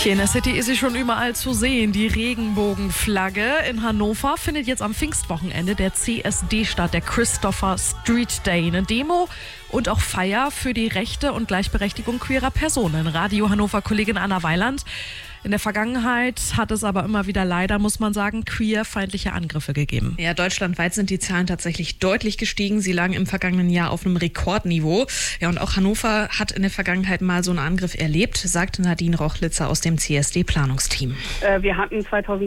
Hier in der City ist sie schon überall zu sehen, die Regenbogenflagge. In Hannover findet jetzt am Pfingstwochenende der CSD statt, der Christopher Street Day. Eine Demo und auch Feier für die Rechte und Gleichberechtigung queerer Personen. Radio Hannover-Kollegin Anna Weiland. In der Vergangenheit hat es aber immer wieder leider, muss man sagen, queerfeindliche Angriffe gegeben. Ja, deutschlandweit sind die Zahlen tatsächlich deutlich gestiegen. Sie lagen im vergangenen Jahr auf einem Rekordniveau. Ja, und auch Hannover hat in der Vergangenheit mal so einen Angriff erlebt, sagte Nadine Rochlitzer aus dem CSD-Planungsteam. Wir hatten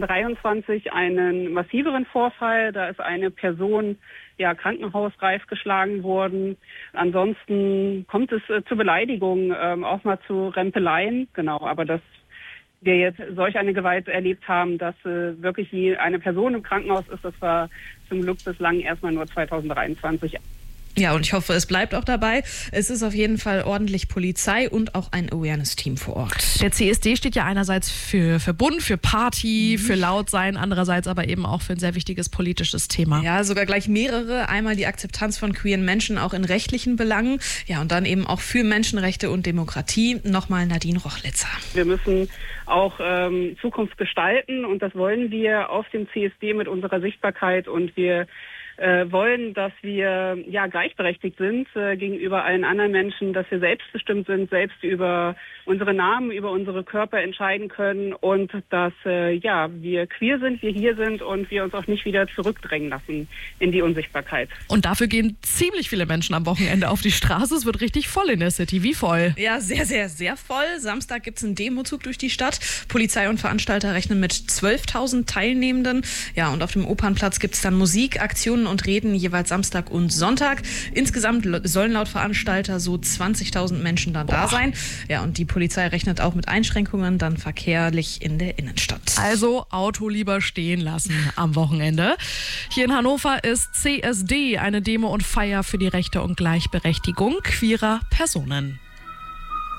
2023 einen massiveren Vorfall. Da ist eine Person krankenhausreif geschlagen worden. Ansonsten kommt es zu Beleidigungen, auch mal zu Rempeleien. Genau, aber dass wir jetzt solch eine Gewalt erlebt haben, dass wirklich eine Person im Krankenhaus ist, das war zum Glück bislang erstmal nur 2023. Ja, und ich hoffe, es bleibt auch dabei. Es ist auf jeden Fall ordentlich Polizei und auch ein Awareness-Team vor Ort. Der CSD steht ja einerseits für Bund, für Party, für Lautsein, andererseits aber eben auch für ein sehr wichtiges politisches Thema. Ja, sogar gleich mehrere. Einmal die Akzeptanz von queeren Menschen auch in rechtlichen Belangen. Ja, und dann eben auch für Menschenrechte und Demokratie. Nochmal Nadine Rochlitzer. Wir müssen auch Zukunft gestalten und das wollen wir auf dem CSD mit unserer Sichtbarkeit und wir wollen, dass wir gleichberechtigt sind gegenüber allen anderen Menschen, dass wir selbstbestimmt sind, selbst über unsere Namen, über unsere Körper entscheiden können und dass wir queer sind, wir hier sind und wir uns auch nicht wieder zurückdrängen lassen in die Unsichtbarkeit. Und dafür gehen ziemlich viele Menschen am Wochenende auf die Straße. Es wird richtig voll in der City. Wie voll? Ja, sehr, sehr, sehr voll. Samstag gibt es einen Demozug durch die Stadt. Polizei und Veranstalter rechnen mit 12.000 Teilnehmenden. Ja, und auf dem Opernplatz gibt es dann Musik, Aktionen und Reden jeweils Samstag und Sonntag. Insgesamt sollen laut Veranstalter so 20.000 Menschen dann da sein. Ja, und die Polizei rechnet auch mit Einschränkungen dann verkehrlich in der Innenstadt. Also Auto lieber stehen lassen am Wochenende. Hier in Hannover ist CSD, eine Demo und Feier für die Rechte und Gleichberechtigung queerer Personen.